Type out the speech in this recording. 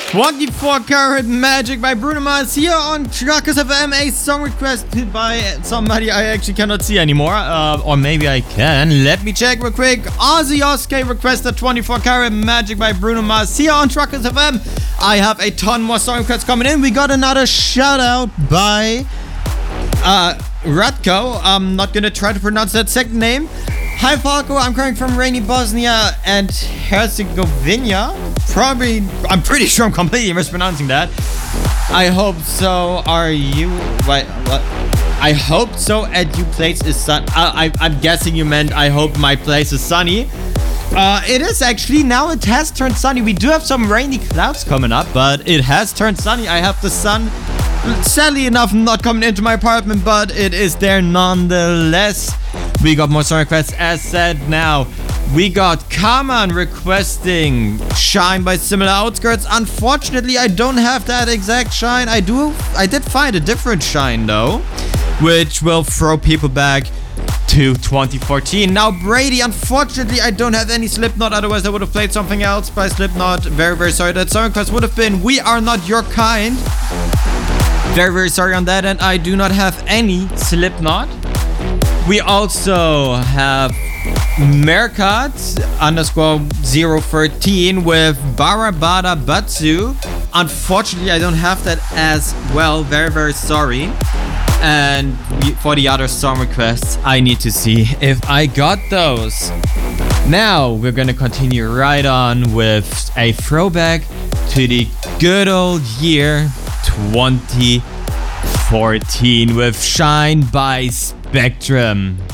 24 Karat Magic by Bruno Mars here on Truckers FM, a song requested by somebody I actually cannot see anymore. Or maybe I can. Let me check real quick. Ozzy Oscar requested 24 Karat Magic by Bruno Mars here on Truckers FM. I have a ton more song requests coming in. We got another shout out by Ratko. I'm not gonna try to pronounce that second name. Hi Falco, I'm coming from rainy Bosnia and Herzegovina. I'm pretty sure I'm completely mispronouncing that. I hope so. Are you? What? I hope so. And your place is sun. I'm guessing you meant I hope my place is sunny. It is actually now. It has turned sunny. We do have some rainy clouds coming up, but it has turned sunny. I have the sun. Sadly enough, not coming into my apartment, but it is there nonetheless. We got more song requests as said now. We got Kaman requesting Shine by Similar Outskirts. Unfortunately, I don't have that exact Shine. I did find a different Shine though, which will throw people back to 2014. Now Brady, unfortunately I don't have any Slipknot, otherwise I would have played something else by Slipknot. Very, very sorry. That song request would have been We Are Not Your Kind. Very, very sorry on that, and I do not have any Slipknot. We also have Merkat _013 with Barabada Batsu. Unfortunately, I don't have that as well. Very, very sorry. And for the other song requests, I need to see if I got those. Now, we're gonna continue right on with a throwback to the good old year 2014 with Shine by Spectrum.